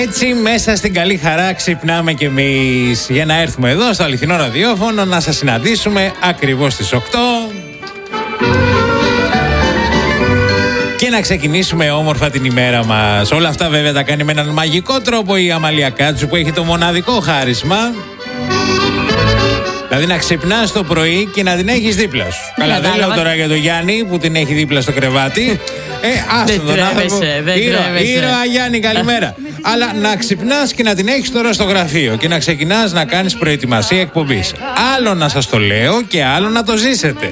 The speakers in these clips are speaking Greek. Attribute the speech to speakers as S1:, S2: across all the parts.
S1: Έτσι μέσα στην καλή χαρά ξυπνάμε κι εμείς για να έρθουμε εδώ στο αληθινό ραδιόφωνο να σας συναντήσουμε ακριβώς στις 8 και να ξεκινήσουμε όμορφα την ημέρα μας. Όλα αυτά βέβαια τα κάνει με έναν μαγικό τρόπο η Αμαλία Κάτσου που έχει το μοναδικό χάρισμα. Δηλαδή να ξυπνάς το πρωί και να την έχεις δίπλα σου. Καλά, δεν λέω τώρα για τον Γιάννη που την έχει δίπλα στο κρεβάτι. Άστο τον άνθρωπο. Ήρωα Γιάννη, καλημέρα. Αλλά να ξυπνάς και να την έχεις τώρα στο γραφείο και να ξεκινάς να κάνεις προετοιμασία εκπομπής. Άλλο να σας το λέω και άλλο να το ζήσετε.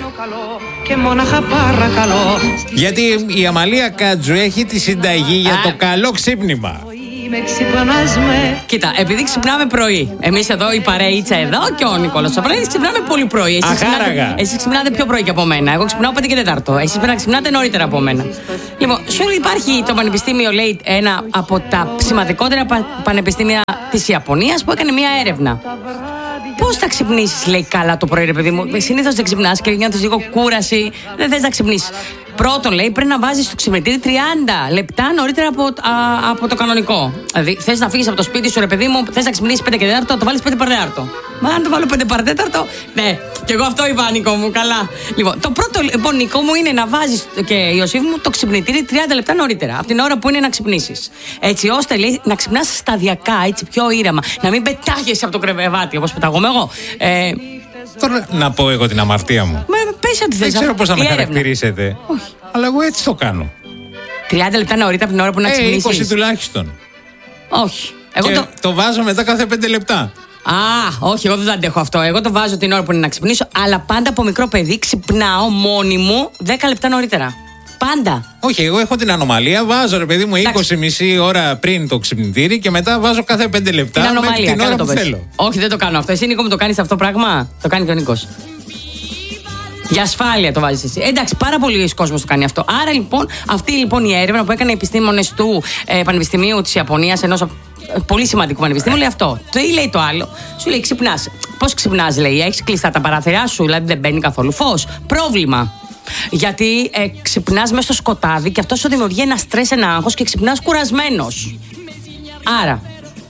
S1: Γιατί η Αμαλία Κάτζου έχει τη συνταγή για το καλό ξύπνημα.
S2: Κοίτα, επειδή ξυπνάμε πρωί. Εμείς εδώ, η παρέιτσα εδώ και ο Νικόλας Σαπρέλης ξυπνάμε πολύ πρωί. Εσείς ξυπνάτε πιο πρωί και από μένα. Εγώ ξυπνάω 5 και 4. Εσείς πρέπει να ξυπνάτε νωρίτερα από μένα. Λοιπόν, σου υπάρχει το πανεπιστήμιο, λέει, ένα από τα σημαντικότερα πανεπιστήμια της Ιαπωνίας που έκανε μια έρευνα. Πώς θα ξυπνήσεις, λέει, καλά το πρωί, ρε παιδί μου? Συνήθως δεν ξυπνάς και νιώθεις λίγο κούραση, δεν θες να ξυπνήσεις. Πρώτον, λέει, πρέπει να βάζεις το ξυπνητήρι 30 λεπτά νωρίτερα από το κανονικό. Δηλαδή, θες να φύγεις από το σπίτι σου, ρε παιδί μου, θες να ξυπνήσεις 5 και 4, το βάλεις 5 παρατέταρτο. Μα αν το βάλω 5 παρατέταρτο, ναι, και εγώ αυτό είπα, Νίκο μου, καλά. Λοιπόν, το πρώτο, λοιπόν, Νίκο μου, είναι να βάζεις και Ιωσήφ μου το ξυπνητήρι 30 λεπτά νωρίτερα, από την ώρα που είναι να ξυπνήσεις. Έτσι ώστε, λέει, να ξυπνάς σταδιακά, έτσι πιο ήρεμα. Να μην πετάγεσαι από το κρεβάτι όπως πεταγόμαι εγώ.
S1: Τώρα να πω εγώ την αμαρτία μου.
S2: Πες ότι
S1: δεν ξέρω πώς θα με χαρακτηρίσετε.
S2: Όχι.
S1: Αλλά εγώ έτσι το κάνω.
S2: 30 λεπτά νωρίτερα από την ώρα που να ξυπνήσεις.
S1: 20 τουλάχιστον.
S2: Όχι. Εγώ
S1: το βάζω μετά κάθε 5 λεπτά.
S2: Όχι, εγώ δεν το αντέχω αυτό. Εγώ το βάζω την ώρα που είναι να ξυπνήσω, αλλά πάντα από μικρό παιδί ξυπνάω μόνη μου 10 λεπτά νωρίτερα. Πάντα.
S1: Όχι, εγώ έχω την ανομαλία. Βάζω, ρε παιδί μου, 20 ώρα πριν το ξυπνητήρι και μετά βάζω κάθε 5 λεπτά.
S2: Την ανομαλία,
S1: την ώρα που θέλω.
S2: Όχι, δεν το κάνω αυτό. Εσύ, Νίκο, μου το κάνεις αυτό πράγμα? Το κάνει και ο Νίκος. Για ασφάλεια το βάζεις εσύ. Εντάξει, πάρα πολλοί κόσμος το κάνει αυτό. Άρα λοιπόν, αυτή λοιπόν η έρευνα που έκανε οι επιστήμονες του Πανεπιστημίου της Ιαπωνίας, ενός πολύ σημαντικού πανεπιστήμιου, λέει αυτό. Τι λέει το άλλο? Σου λέει, ξυπνάς. Πώς ξυπνάς, λέει? Έχεις κλειστά τα παράθυρά σου, δηλαδή δεν μπαίνει καθόλου φως? Πρόβλημα. Γιατί ξυπνάς μέσα στο σκοτάδι και αυτό σου δημιουργεί ένα στρες, ένα άγχος και ξυπνάς κουρασμένος. Άρα,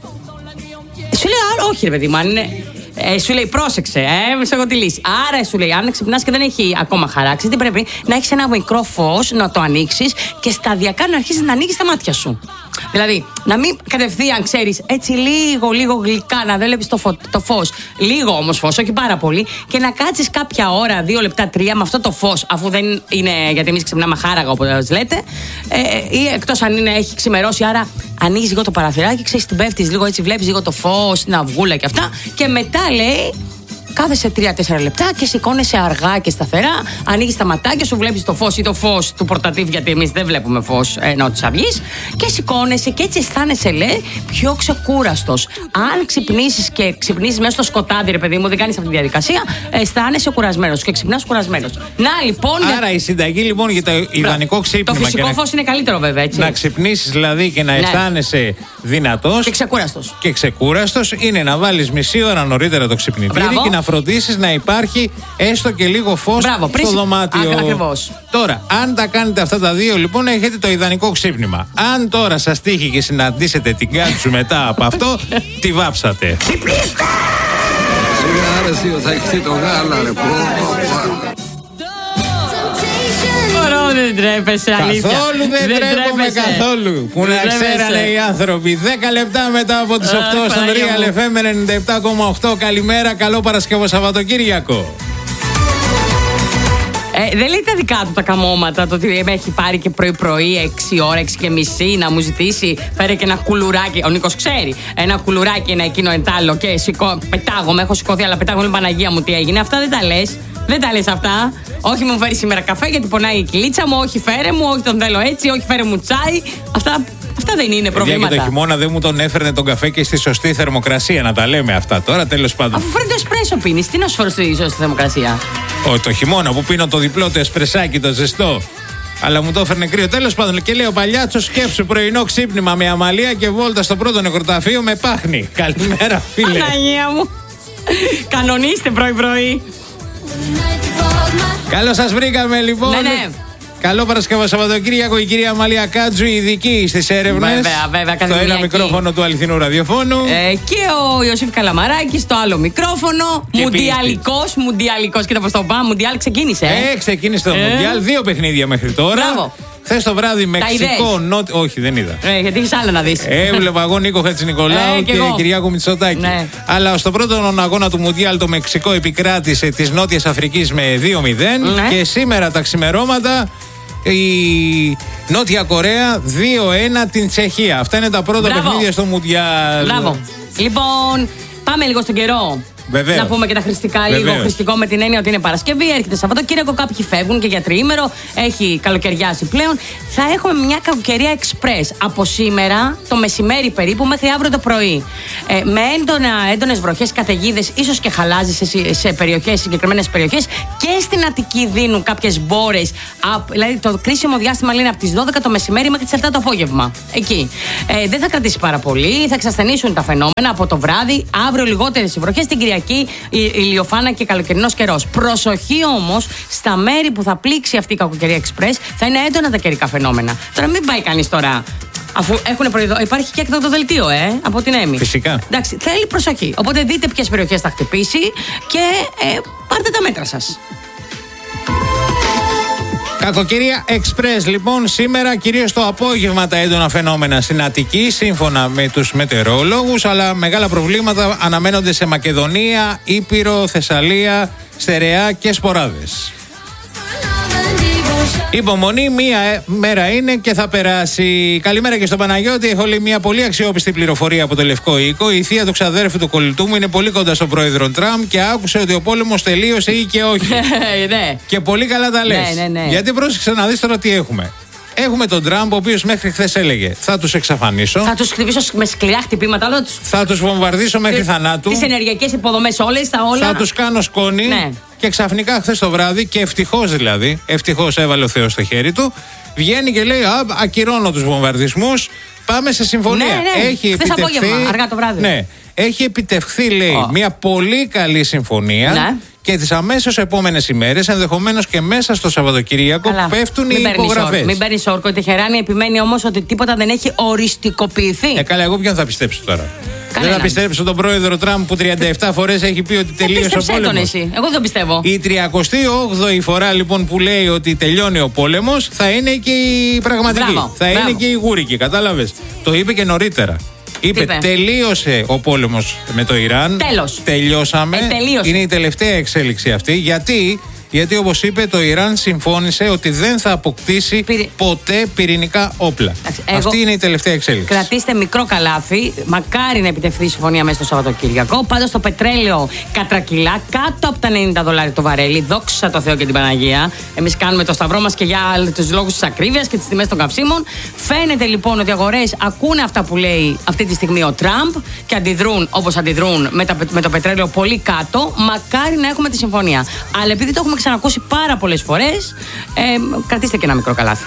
S2: σου λέει, όχι ρε παιδί μου, αν είναι. Σου λέει, πρόσεξε, σε έχω τη λύση. Άρα σου λέει, αν ξυπνάς και δεν έχει ακόμα χαράξει, τι πρέπει? Να έχεις ένα μικρό φως, να το ανοίξεις και σταδιακά να αρχίσεις να ανοίγεις τα μάτια σου. Δηλαδή, να μην κατευθείαν, ξέρεις, έτσι λίγο γλυκά να δεν βλέπεις το φως. Λίγο όμως φως, όχι πάρα πολύ. Και να κάτσεις κάποια ώρα, 2 λεπτά, 3 με αυτό το φως, αφού δεν είναι, γιατί εμείς ξυπνάμε χάραγα, όπως λέτε, ή εκτός αν έχει ξημερώσει. Άρα, ανοίγεις λίγο το παραθυράκι, ξέρεις, την πέφτεις λίγο έτσι, βλέπεις λίγο το φως, την αυγούλα και αυτά. Και μετά λέει, κάθεσαι 3-4 λεπτά και σηκώνεσαι αργά και σταθερά. Ανοίγεις τα ματάκια σου, βλέπεις το φως ή το φως του πορτατίβ, γιατί εμείς δεν βλέπουμε φως ενώ της αυγής. Και σηκώνεσαι και έτσι αισθάνεσαι, λέει, πιο ξεκούραστος. Αν ξυπνήσεις και ξυπνήσεις μέσα στο σκοτάδι, ρε παιδί μου, δεν κάνεις αυτή τη διαδικασία, αισθάνεσαι κουρασμένος και ξυπνάς κουρασμένος. Να λοιπόν.
S1: Άρα η συνταγή λοιπόν για το ιδανικό ξύπνημα.
S2: Το φυσικό φως είναι καλύτερο, βέβαια, έτσι.
S1: Να ξυπνήσεις δηλαδή και να αισθάνεσαι δυνατός
S2: και
S1: ξεκούραστος είναι να βάλεις μισή ώρα νωρίτερα το ξυπνητήρι και να φροντίσεις να υπάρχει έστω και λίγο φως στο δωμάτιο.
S2: Ακριβώς.
S1: Τώρα, αν τα κάνετε αυτά τα δύο, λοιπόν, έχετε το ιδανικό ξύπνημα. Αν τώρα σας τύχει και συναντήσετε την Κάτσου μετά από αυτό, τη βάψατε.
S3: Θα έχεις το γάλα, ρε.
S2: Δεν τρέπεσαι, αλήθεια.
S1: Καθόλου δεν τρέπομαι καθόλου. Που να ξέρανε οι άνθρωποι. 10 λεπτά μετά από τις 8 στον Real FM 97,8. Καλημέρα, καλό Παρασκευό Σαββατοκύριακο.
S2: Δεν λέει τα δικά του τα καμώματα, το ότι με έχει πάρει και πρωί-πρωί 6 ώρα, 6 και μισή να μου ζητήσει, φέρε και ένα κουλουράκι. Ο Νίκος ξέρει. Ένα κουλουράκι, ένα εκείνο εντάλλο και πετάγομαι. Έχω σηκωθεί, αλλά πετάγομαι, Παναγία μου, τι έγινε. Αυτά δεν τα λες. Δεν τα λες αυτά. Όχι, μου φέρει σήμερα καφέ γιατί πονάει η κυλίτσα μου. Όχι, φέρε μου. Όχι, τον θέλω έτσι. Όχι, φέρε μου τσάι. Αυτά δεν είναι προβλήματα.
S1: Και το χειμώνα δεν μου τον έφερνε τον καφέ και στη σωστή θερμοκρασία. Να τα λέμε αυτά τώρα, τέλος πάντων.
S2: Αφού φέρνει το εσπρέσο πίνεις, τι να σου φέρω στη σωστή θερμοκρασία?
S1: Το χειμώνα που πίνω το διπλό, το εσπρεσάκι, το ζεστό. Αλλά μου το έφερνε κρύο. Τέλος πάντων, και λέει ο Παλιάτσος, σκέψου πρωινό ξύπνημα με Αμαλία και βόλτα στο πρώτο νεκροταφείο με πάχνη. Καλημέρα, φίλε.
S2: Παναγία μου. Κανονίστε πρωί-πρωί.
S1: Καλώς σας βρήκαμε, λοιπόν.
S2: Ναι.
S1: Καλό Παρασκευό Σαββατοκύριακο, η κυρία Αμαλία Κάτζου, ειδική στις έρευνες.
S2: Βέβαια,
S1: στο ένα μικρόφωνο του αληθινού ραδιοφώνου.
S2: Και ο Ιωσήφ Καλαμαράκης στο άλλο μικρόφωνο. Μουντιαλικός. Κοίτα πώς το πάμε. Μουντιάλ ξεκίνησε.
S1: Ξεκίνησε το Μουντιάλ. 2 παιχνίδια μέχρι τώρα.
S2: Μπράβο.
S1: Χθες το βράδυ Μεξικό. Όχι, δεν είδα.
S2: Γιατί έχεις άλλα να δεις.
S1: Έβλεπα εγώ Νίκο Χατζηνικολάου και Κυριάκο Μητσοτάκη. Ναι. Αλλά στο πρώτο αγώνα του Μουντιάλ το Μεξικό επικράτησε της Νότιας Αφρικής με 2-0. Ναι. Και σήμερα τα ξημερώματα η Νότια Κορέα 2-1 την Τσεχία. Αυτά είναι τα πρώτα παιχνίδια στο Μουντιάλ.
S2: Μπράβο. Λοιπόν, πάμε λίγο στον καιρό.
S1: Βεβαίως.
S2: Να πούμε και τα χρηστικά λίγο. Χρηστικό με την έννοια ότι είναι Παρασκευή, έρχεται Σαββατοκύριακο, κάποιοι φεύγουν και για τριήμερο. Έχει καλοκαιριάσει πλέον. Θα έχουμε μια κακοκαιρία express από σήμερα το μεσημέρι περίπου μέχρι αύριο το πρωί. Με έντονες βροχές, καταιγίδες, ίσως και χαλάζεις σε συγκεκριμένες περιοχές. Και στην Αττική δίνουν κάποιες μπόρες. Δηλαδή το κρίσιμο διάστημα είναι από τις 12 το μεσημέρι μέχρι τις 7 το απόγευμα. Εκεί. Δεν θα κρατήσει πάρα πολύ, θα εξασθενήσουν τα φαινόμενα από το βράδυ. Αύριο λιγότερες οι βροχές, την Κυριακή ηλιοφάνα και καλοκαιρινός καιρός. Προσοχή όμως, στα μέρη που θα πλήξει αυτή η κακοκαιρία εξπρές θα είναι έντονα τα καιρικά φαινόμενα. Τώρα μην πάει κανείς τώρα. Αφού υπάρχει και έκτακτο δελτίο, από την ΕΜΗ.
S1: Φυσικά.
S2: Εντάξει, θέλει προσοχή. Οπότε δείτε ποιες περιοχές θα χτυπήσει και πάρτε τα μέτρα σας.
S1: Κακοκαιρία Express λοιπόν σήμερα, κυρίως το απόγευμα τα έντονα φαινόμενα στην Αττική σύμφωνα με τους μετεωρολόγους, αλλά μεγάλα προβλήματα αναμένονται σε Μακεδονία, Ήπειρο, Θεσσαλία, Στερεά και Σποράδες. Υπομονή, μία μέρα είναι και θα περάσει. Καλημέρα και στον Παναγιώτη. Έχω λέει μια πολύ αξιόπιστη πληροφορία από το Λευκό Οίκο. Η θεία του ξαδέρφου του κολλητού μου είναι πολύ κοντά στον πρόεδρο Τραμπ και άκουσε ότι ο πόλεμος τελείωσε ή και όχι. Και πολύ καλά τα λες.
S2: Ναι.
S1: Γιατί πρόσεξε να δεις τώρα τι έχουμε. Έχουμε τον Τραμπ, ο οποίος μέχρι χθες έλεγε θα τους εξαφανίσω.
S2: Θα τους χτυπήσω με σκληρά χτυπήματα.
S1: Θα τους βομβαρδίσω μέχρι θανάτου.
S2: Τις ενεργειακές υποδομές όλες,
S1: θα τους κάνω σκόνη. Ναι. Και ξαφνικά χθες το βράδυ, και ευτυχώς δηλαδή, ευτυχώς έβαλε ο Θεός στο χέρι του, βγαίνει και λέει: ακυρώνω τους βομβαρδισμούς. Πάμε σε συμφωνία.
S2: Ναι.
S1: Έχει επιτευχθεί.
S2: Απόγευμα, αργά το βράδυ.
S1: Ναι. Έχει επιτευχθεί, λέει, μια πολύ καλή συμφωνία. Ναι. Και τις αμέσως επόμενες ημέρες, ενδεχομένως και μέσα στο Σαββατοκύριακο, πέφτουν οι υπογραφές.
S2: Μην παίρνεις όρκο. Η Τεχεράνη επιμένει όμως ότι τίποτα δεν έχει οριστικοποιηθεί.
S1: Καλά, εγώ ποιον θα πιστέψω τώρα. Δεν θα πιστέψω τον πρόεδρο Τραμπ που 37 φορές έχει πει ότι τελείωσε ο πόλεμος.
S2: Τον εσύ. Εγώ δεν πιστεύω.
S1: Η 38η φορά λοιπόν που λέει ότι τελειώνει ο πόλεμος θα είναι και η πραγματική. Είναι και η γούρικη, κατάλαβες. Το είπε και νωρίτερα. Είπε τελείωσε ο πόλεμος με το Ιράν.
S2: Τέλος.
S1: Τελειώσαμε. Είναι η τελευταία εξέλιξη αυτή. Γιατί όπως είπε το Ιράν συμφώνησε ότι δεν θα αποκτήσει ποτέ πυρηνικά όπλα. Αυτή είναι η τελευταία εξέλιξη.
S2: Κρατήστε μικρό καλάθι. Μακάρι να επιτευχθεί η συμφωνία μέσα στο Σαββατοκύριακο. Πάντως το πετρέλαιο κατρακυλά κάτω από τα $90 το βαρέλι. Δόξα τω Θεώ και την Παναγία. Εμείς κάνουμε το σταυρό μας και για τους λόγους της ακρίβειας και τις τιμές των καυσίμων. Φαίνεται λοιπόν ότι οι αγορές ακούνε αυτά που λέει αυτή τη στιγμή ο Τραμπ και αντιδρούν όπως αντιδρούν με το πετρέλαιο πολύ κάτω. Μακάρι να έχουμε τη συμφωνία. Αλλά επειδή το έχουμε ξανακούσει πάρα πολλές φορές, κρατήστε και ένα μικρό καλάθι.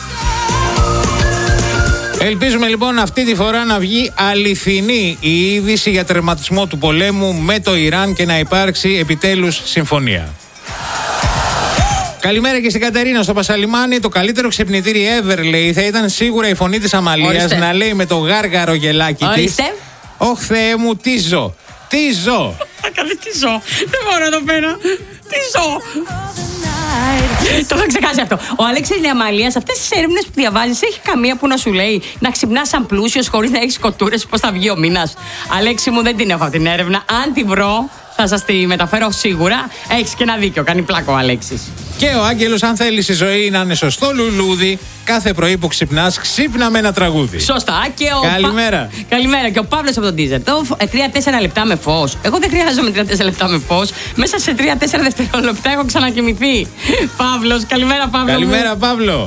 S1: Ελπίζουμε λοιπόν αυτή τη φορά να βγει αληθινή η είδηση για τερματισμό του πολέμου με το Ιράν και να υπάρξει επιτέλους συμφωνία. Καλημέρα και στην Κατερίνα στο Πασαλιμάνι. Το καλύτερο ξυπνητήρι ever, λέει, θα ήταν σίγουρα η φωνή της Αμαλίας να λέει με το γάργαρο γελάκι της: «Ωχ Θεέ μου, τι ζω! Τι ζω!»
S2: Τι ζω! Δεν μπορώ εδώ πέρα! Τι ζω! Το είχα ξεχάσει αυτό. Ο Αλέξης Λιαμαλίας, αυτές τις έρευνες που διαβάζεις, έχει καμία που να σου λέει να ξυπνάς σαν πλούσιος χωρίς να έχεις κοτούρες, πώς θα βγει ο μήνας? Αλέξη μου, δεν την έχω αυτή την έρευνα. Αν την βρω, θα σας τη μεταφέρω σίγουρα. Έχεις και ένα δίκιο. Κάνει πλάκο ο Αλέξης.
S1: Και ο Άγγελος, αν θέλεις η ζωή να είναι σωστό λουλούδι, κάθε πρωί που ξυπνάς, ξύπνα με ένα τραγούδι.
S2: Σωστά. Και
S1: Καλημέρα.
S2: Καλημέρα. Και ο Παύλος από τον Τίζερ. 3-4 λεπτά με φως. Εγώ δεν χρειάζομαι 3-4 λεπτά με φως. Μέσα σε 3-4 δευτερόλεπτα έχω ξανακοιμηθεί. Παύλος, καλημέρα Παύλο.
S1: Καλημέρα Παύλο.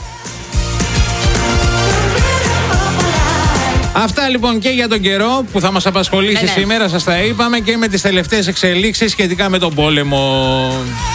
S1: Αυτά λοιπόν και για τον καιρό που θα μας απασχολήσει σήμερα, σας τα είπαμε, και με τις τελευταίες εξελίξεις σχετικά με τον πόλεμο.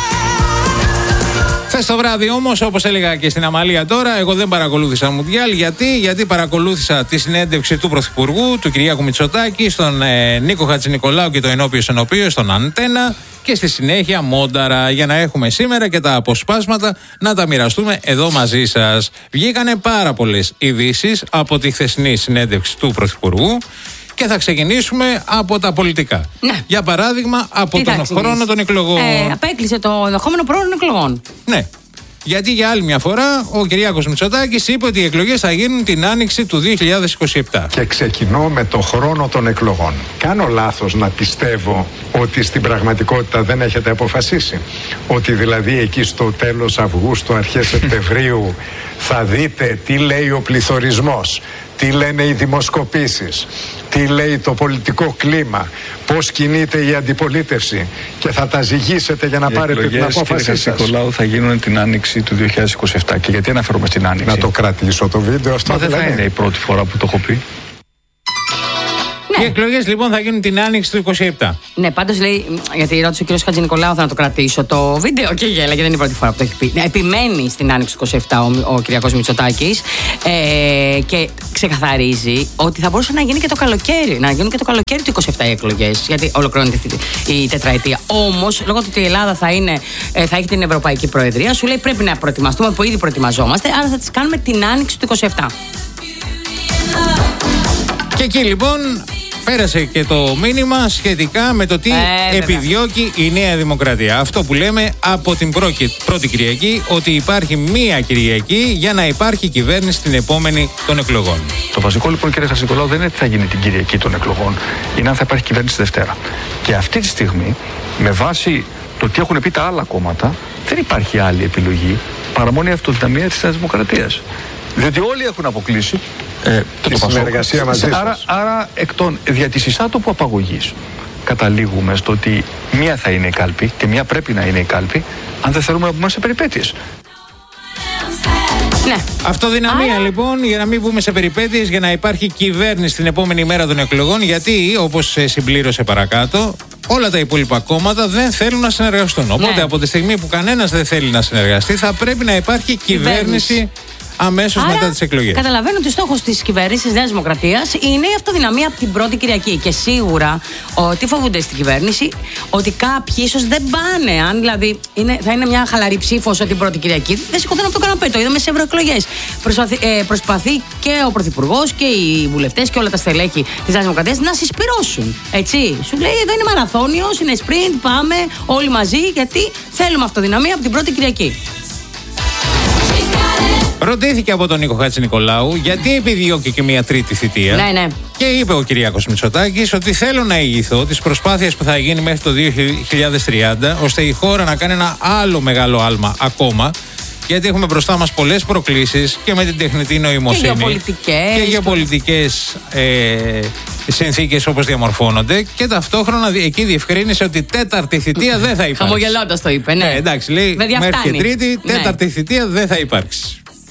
S1: Χθες το βράδυ όμως, όπως έλεγα και στην Αμαλία τώρα, εγώ δεν παρακολούθησα Μουντιάλ. Γιατί παρακολούθησα τη συνέντευξη του Πρωθυπουργού, του Κυριάκου Μητσοτάκη, στον Νίκο Χατζηνικολάου και το ενώπιο στον οποίο, στον Αντένα, και στη συνέχεια μόνταρα για να έχουμε σήμερα και τα αποσπάσματα να τα μοιραστούμε εδώ μαζί σας. Βγήκανε πάρα πολλές ειδήσεις από τη χθεσινή συνέντευξη του Πρωθυπουργού και θα ξεκινήσουμε από τα πολιτικά.
S2: Ναι.
S1: Για παράδειγμα, από τον χρόνο των εκλογών.
S2: Απέκλεισε το ενδεχόμενο χρόνο των εκλογών.
S1: Ναι. Γιατί για άλλη μια φορά ο Κυριάκος Μητσοτάκης είπε ότι οι εκλογές θα γίνουν την άνοιξη του 2027.
S4: Και ξεκινώ με το χρόνο των εκλογών. Κάνω λάθος να πιστεύω ότι στην πραγματικότητα δεν έχετε αποφασίσει? Ότι δηλαδή εκεί στο τέλος Αυγούστου, αρχές Σεπτεμβρίου θα δείτε τι λέει ο πληθωρισμός, τι λένε οι δημοσκοπήσεις, τι λέει το πολιτικό κλίμα, πώς κινείται η αντιπολίτευση και θα τα ζυγίσετε για να πάρετε την απόφαση σας?
S5: Οι Νικολάου θα γίνουν την άνοιξη του 2027. Και γιατί αναφέρομαι στην άνοιξη?
S4: Να το κρατήσω το βίντεο αυτό?
S5: Μα δεν θα είναι η πρώτη φορά που το έχω πει.
S1: Οι εκλογές λοιπόν θα γίνουν την άνοιξη του 27.
S2: Ναι, πάντως λέει, γιατί ρώτησε ο κ. Χατζηνικολάου, θα να το κρατήσω το βίντεο και γέλα, γιατί δεν είναι η πρώτη φορά που το έχει πει. Επιμένει στην άνοιξη του 27 ο Κυριάκος Μητσοτάκης και ξεκαθαρίζει ότι θα μπορούσε να γίνει και το καλοκαίρι. Να γίνουν και το καλοκαίρι του 27 οι εκλογές, γιατί ολοκληρώνεται η τετραετία. Όμως, λόγω του ότι η Ελλάδα θα έχει την Ευρωπαϊκή Προεδρία, σου λέει πρέπει να προετοιμαστούμε, που ήδη προετοιμαζόμαστε, άρα θα τις κάνουμε την άνοιξη του 27.
S1: Και εκεί λοιπόν πέρασε και το μήνυμα σχετικά με το τι επιδιώκει η Νέα Δημοκρατία. Αυτό που λέμε από την πρώτη Κυριακή, ότι υπάρχει μία Κυριακή για να υπάρχει κυβέρνηση την επόμενη των εκλογών.
S5: Το βασικό λοιπόν, κύριε Χατζηνικολάου, δεν είναι τι θα γίνει την Κυριακή των εκλογών, είναι αν θα υπάρχει κυβέρνηση τη Δευτέρα. Και αυτή τη στιγμή, με βάση το τι έχουν πει τα άλλα κόμματα, δεν υπάρχει άλλη επιλογή παρά μόνο η αυτοδυναμία της Νέας Δημοκρατίας. Διότι όλοι έχουν αποκλείσει
S4: τη συνεργασία μαζί σας.
S5: Άρα δια της εισάτοπου απαγωγής καταλήγουμε στο ότι μία θα είναι η κάλπη και μία πρέπει να είναι η κάλπη, αν δεν θέλουμε να πούμε σε περιπέτειες.
S2: Ναι.
S1: Αυτοδυναμία λοιπόν, για να μην πούμε σε περιπέτειες, για να υπάρχει κυβέρνηση την επόμενη μέρα των εκλογών, γιατί όπως συμπλήρωσε παρακάτω, όλα τα υπόλοιπα κόμματα δεν θέλουν να συνεργαστούν. Οπότε από τη στιγμή που κανένας δεν θέλει να συνεργαστεί, θα πρέπει να υπάρχει κυβέρνηση αμέσως μετά τις εκλογές.
S2: Καταλαβαίνω ότι στόχος της κυβέρνησης της Νέας Δημοκρατίας είναι η αυτοδυναμία από την πρώτη Κυριακή. Και σίγουρα ότι φοβούνται στην κυβέρνηση ότι κάποιοι ίσως δεν πάνε. Αν δηλαδή θα είναι μια χαλαρή ψήφος την πρώτη Κυριακή, δεν σηκωθούν από το καναπέ. Το είδαμε σε ευρωεκλογές. Προσπαθεί και ο Πρωθυπουργός και οι βουλευτές και όλα τα στελέχη της Νέας Δημοκρατίας να συσπυρώσουν. Έτσι. Σου λέει εδώ είναι μαραθώνιος, είναι sprint, πάμε όλοι μαζί, γιατί θέλουμε αυτοδυναμία από την πρώτη Κυριακή.
S1: Ρωτήθηκε από τον Νίκο Χατζηνικολάου γιατί επιδιώκει και μια τρίτη θητεία.
S2: Ναι.
S1: Και είπε ο Κυριάκος Μητσοτάκης ότι θέλω να ηγηθώ τις προσπάθειες που θα γίνει μέχρι το 2030, ώστε η χώρα να κάνει ένα άλλο μεγάλο άλμα ακόμα. Γιατί έχουμε μπροστά μας πολλές προκλήσεις και με την τεχνητή νοημοσύνη και γεωπολιτικές συνθήκες όπως διαμορφώνονται. Και ταυτόχρονα εκεί διευκρίνησε ότι τέταρτη θητεία δεν θα υπάρξει.
S2: Χαμογελώντας το είπε, ναι.
S1: Εντάξει, λέει μέχρι και τρίτη, τέταρτη θητεία δεν θα υπάρξει.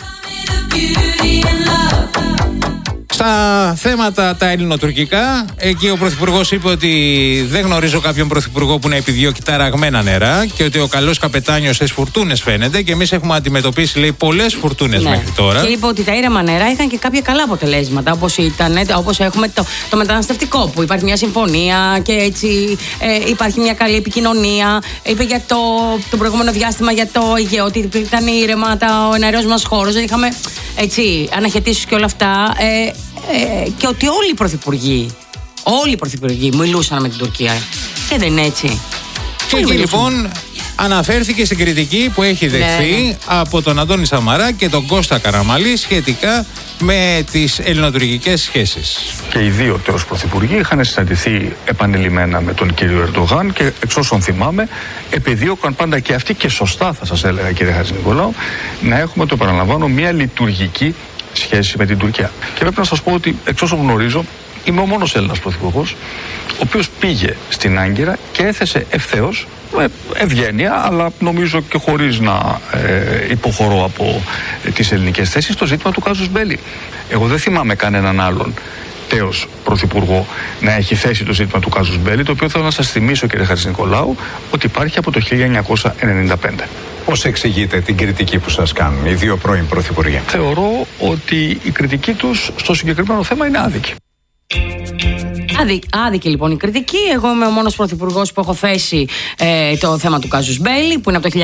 S1: Στα θέματα τα ελληνοτουρκικά, εκεί ο Πρωθυπουργός είπε ότι δεν γνωρίζω κάποιον Πρωθυπουργό που να επιδιώκει ταραγμένα νερά και ότι ο καλός καπετάνιος στις φουρτούνες φαίνεται και εμείς έχουμε αντιμετωπίσει, λέει, πολλές φουρτούνες μέχρι τώρα. Και
S2: είπε ότι τα ήρεμα νερά είχαν και κάποια καλά αποτελέσματα, όπως έχουμε το μεταναστευτικό, που υπάρχει μια συμφωνία και έτσι υπάρχει μια καλή επικοινωνία. Είπε για το προηγούμενο διάστημα για το Αιγαίο, ότι ήταν ήρεμα ο νερός μας χώρος, δεν είχαμε αναχαιτήσεις και όλα αυτά. Και ότι όλοι οι πρωθυπουργοί μιλούσαν με την Τουρκία. Και δεν είναι έτσι.
S1: Και εκεί λοιπόν αναφέρθηκε στην κριτική που έχει δεχθεί από τον Αντώνη Σαμαρά και τον Κώστα Καραμανλή σχετικά με τις ελληνοτουρκικές σχέσεις.
S5: Και οι δύο τέλος πρωθυπουργοί είχαν συναντηθεί επανειλημμένα με τον κύριο Ερντογάν και εξ όσων θυμάμαι επιδίωκαν πάντα και αυτοί, και σωστά θα σας έλεγα κύριε Χατζηνικολάου, να έχουμε, το επαναλαμβάνω, μια λειτουργική σχέση με την Τουρκία. Και πρέπει να σας πω ότι εξ όσων γνωρίζω είμαι ο μόνος Έλληνας πρωθυπουργός ο οποίος πήγε στην Άγκυρα και έθεσε ευθέως, με ευγένεια, αλλά νομίζω και χωρίς να υποχωρώ από τις ελληνικές θέσεις, το ζήτημα του κάζους μπέλι. Εγώ δεν θυμάμαι κανέναν άλλον τέος πρωθυπουργό να έχει θέσει το ζήτημα του κάζους μπέλι, το οποίο θέλω να σας θυμίσω, κύριε Χατζηνικολάου, ότι υπάρχει από το 1995.
S4: Πώς εξηγείτε την κριτική που σας κάνουν οι δύο πρώην πρωθυπουργοί?
S5: Θεωρώ ότι η κριτική τους στο συγκεκριμένο θέμα είναι άδικη.
S2: Άδικη λοιπόν η κριτική. Εγώ είμαι ο μόνος πρωθυπουργός που έχω θέσει το θέμα του Κάζους Μπέλι, που είναι από το 1995.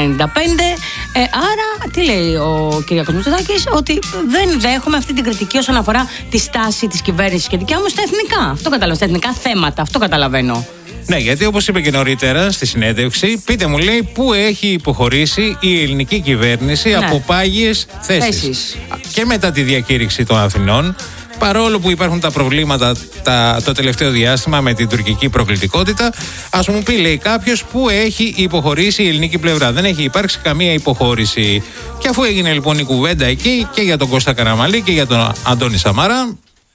S2: Άρα, τι λέει ο κ. Μητσοτάκης, ότι δεν δέχομαι αυτή την κριτική όσον αφορά τη στάση της κυβέρνησης και δικιά μου στα εθνικά. Αυτό καταλαβαίνω, στα εθνικά θέματα. Αυτό καταλαβαίνω.
S1: Ναι, γιατί όπως είπε και νωρίτερα στη συνέντευξη, πείτε μου, λέει, πού έχει υποχωρήσει η ελληνική κυβέρνηση από πάγιες θέσεις. Και μετά τη διακήρυξη των Αθηνών, παρόλο που υπάρχουν τα προβλήματα το τελευταίο διάστημα με την τουρκική προκλητικότητα, ας μου πει, λέει, κάποιος, πού έχει υποχωρήσει η ελληνική πλευρά. Δεν έχει υπάρξει καμία υποχώρηση. Και αφού έγινε λοιπόν η κουβέντα εκεί και για τον Κώστα Καραμανλή και για τον Αντώνη Σαμαρά,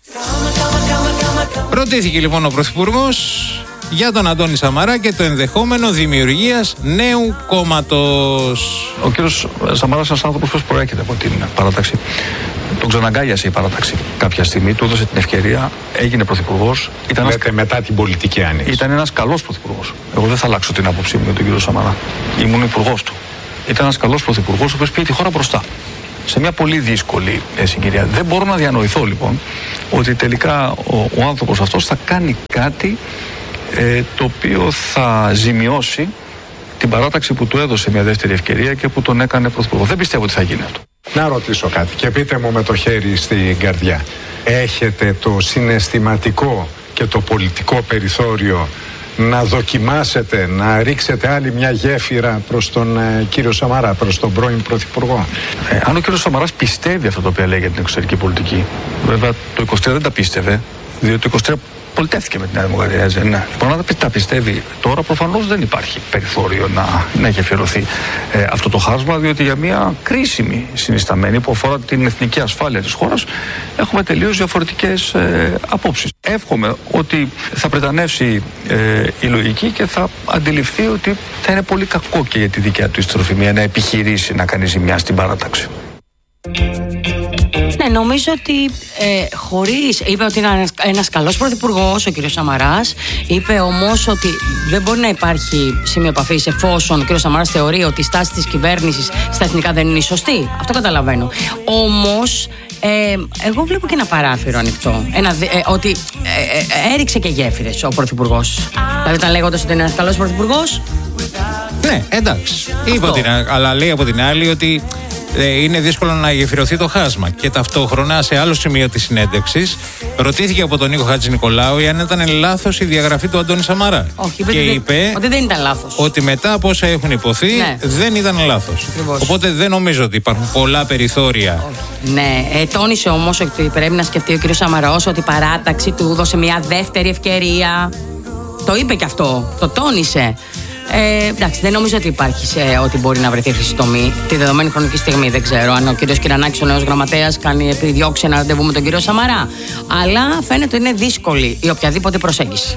S1: ρωτήθηκε λοιπόν ο Πρωθυπουργός για τον Αντώνη Σαμαρά και το ενδεχόμενο δημιουργίας νέου κόμματος.
S5: Ο κύριος Σαμαράς είναι ένας άνθρωπος που προέρχεται από την παράταξη. Τον ξαναγκάλιασε η παράταξη κάποια στιγμή, του έδωσε την ευκαιρία, έγινε πρωθυπουργός.
S4: Μετά την πολιτική άνοιξη.
S5: Ήταν ένας καλός πρωθυπουργός. Εγώ δεν θα αλλάξω την άποψή μου για τον κύριο Σαμαρά. Ήμουν υπουργός του. Ήταν ένας καλός πρωθυπουργός, ο οποίος πήγε τη χώρα μπροστά. Σε μια πολύ δύσκολη συγκυρία. Δεν μπορώ να διανοηθώ λοιπόν ότι τελικά ο άνθρωπος αυτός θα κάνει κάτι το οποίο θα ζημιώσει την παράταξη που του έδωσε μια δεύτερη ευκαιρία και που τον έκανε πρωθυπουργό. Δεν πιστεύω ότι θα γίνει αυτό.
S4: Να ρωτήσω κάτι και πείτε μου με το χέρι στην καρδιά. Έχετε το συναισθηματικό και το πολιτικό περιθώριο να δοκιμάσετε, να ρίξετε άλλη μια γέφυρα προς τον κύριο Σαμαρά, προς τον πρώην πρωθυπουργό?
S5: Αν ο κύριος Σαμαράς πιστεύει αυτό το οποίο λέει για την εξωτερική πολιτική, βέβαια το 23 δεν τα πίστευε, διότι το 23 πολιτεύτηκε με την Νέα Δημοκρατία. Ναι. Λοιπόν, αν τα πιστεύει τώρα, προφανώς δεν υπάρχει περιθώριο να γεφυρωθεί αυτό το χάσμα, διότι για μια κρίσιμη συνισταμένη που αφορά την εθνική ασφάλεια της χώρας έχουμε τελείως διαφορετικές απόψεις. Εύχομαι ότι θα πρετανεύσει η λογική και θα αντιληφθεί ότι θα είναι πολύ κακό και για τη δικιά του ιστροφημία να επιχειρήσει να κάνει ζημιά στην παράταξη.
S2: Ναι, νομίζω ότι χωρίς. Είπε ότι είναι ένας καλός πρωθυπουργός ο κ. Σαμαράς. Είπε όμως ότι δεν μπορεί να υπάρχει σημείο επαφής εφόσον ο κ. Σαμαράς θεωρεί ότι η στάση της κυβέρνησης στα εθνικά δεν είναι η σωστή. Αυτό καταλαβαίνω. Όμως, εγώ βλέπω και ένα παράθυρο ανοιχτό. Ότι έριξε και γέφυρες ο πρωθυπουργός. Δηλαδή, όταν λέγοντας ότι είναι ένας καλός πρωθυπουργός.
S1: Ναι, εντάξει. Είπε ότι είναι, αλλά λέει από την άλλη ότι είναι δύσκολο να γεφυρωθεί το χάσμα. Και ταυτόχρονα, σε άλλο σημείο της συνέντευξης, ρωτήθηκε από τον Νίκο Χατζηνικολάου αν ήταν λάθος η διαγραφή του Αντώνη Σαμαρά.
S2: Όχι,
S1: και είπε
S2: ότι δεν ήταν λάθος.
S1: Ότι μετά από όσα έχουν υποθεί, δεν ήταν λάθος. Οπότε δεν νομίζω ότι υπάρχουν πολλά περιθώρια.
S2: Ναι, τόνισε όμως ότι πρέπει να σκεφτεί ο κ. Σαμαρός ότι η παράταξη του δώσε μια δεύτερη ευκαιρία. Το είπε και αυτό. Το τόνισε. Εντάξει, δεν νομίζω ότι υπάρχει ότι μπορεί να βρεθεί χρυσή τομή τη δεδομένη χρονική στιγμή. Δεν ξέρω αν ο κύριος Κυρανάκης, ο νέος γραμματέας, κάνει επιδιώξει ένα ραντεβού με τον κύριο Σαμαρά. Αλλά φαίνεται ότι είναι δύσκολη η οποιαδήποτε προσέγγιση.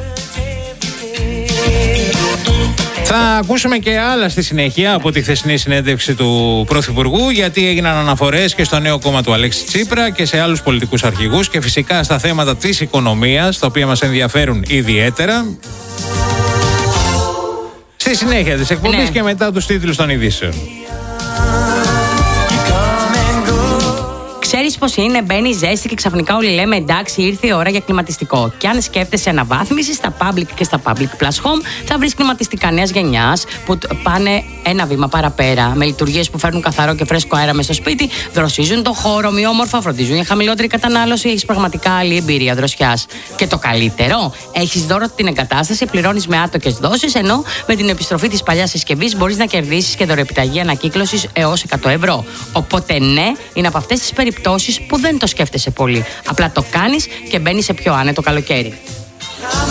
S1: Θα ακούσουμε και άλλα στη συνέχεια από τη χθεσινή συνέντευξη του Πρωθυπουργού, γιατί έγιναν αναφορές και στο νέο κόμμα του Αλέξη Τσίπρα και σε άλλους πολιτικούς αρχηγούς και φυσικά στα θέματα της οικονομίας, τα οποία μας ενδιαφέρουν ιδιαίτερα. Στη συνέχεια της εκπομπής και μετά τους τίτλους των ειδήσεων.
S2: Ξέρεις πως είναι, μπαίνει ζέστη και ξαφνικά όλοι λέμε εντάξει, ήρθε η ώρα για κλιματιστικό. Και αν σκέφτεσαι αναβάθμιση στα public και στα public plus home, θα βρεις κλιματιστικά νέας γενιάς που πάνε ένα βήμα παραπέρα. Με λειτουργίες που φέρνουν καθαρό και φρέσκο αέρα μες στο σπίτι, δροσίζουν το χώρο, ομοιόμορφα, φροντίζουν για χαμηλότερη κατανάλωση, έχεις πραγματικά άλλη εμπειρία δροσιάς. Και το καλύτερο, έχεις δώρο την εγκατάσταση, πληρώνεις με άτοκες δόσεις, ενώ με την επιστροφή της παλιάς συσκευής μπορείς να κερδίσεις και δωρεπιταγή ανακύκλωσης έως 100 ευρώ. Οπότε ναι, είναι από αυτές τις περιπτώσεις που δεν το σκέφτεσαι πολύ. Απλά το κάνεις και μπαίνεις σε πιο άνετο καλοκαίρι.